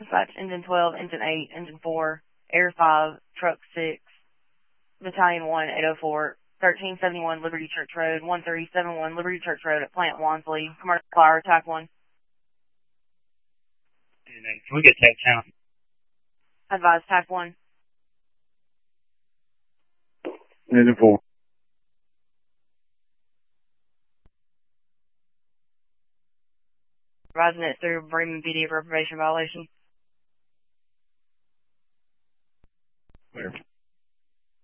Dispatch, Engine 12, Engine 8, Engine 4, Air 5, Truck 6, Battalion 1, 804, 1371 Liberty Church Road, 1371 Liberty Church Road at Plant Wansley. Commercial fire, TAC 1. And then can we get TAC channel? Advise TAC 1. Engine 4. Advising it through Bremen PD reprobation violation.